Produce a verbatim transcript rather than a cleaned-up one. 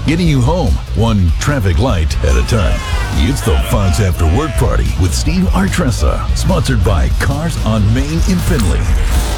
getting you home one traffic light at a time. It's the Fox After Work Party with Steve Artressa, sponsored by Cars on Main in Findlay.